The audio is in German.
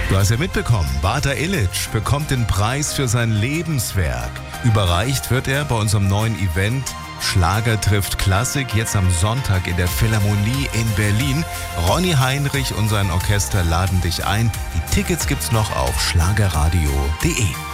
Du hast ja mitbekommen, Bata Illich bekommt den Preis für sein Lebenswerk. Überreicht wird er bei unserem neuen Event Schlager trifft Klassik, jetzt am Sonntag in der Philharmonie in Berlin. Ronny Heinrich und sein Orchester laden dich ein. Die Tickets gibt's noch auf schlagerradio.de.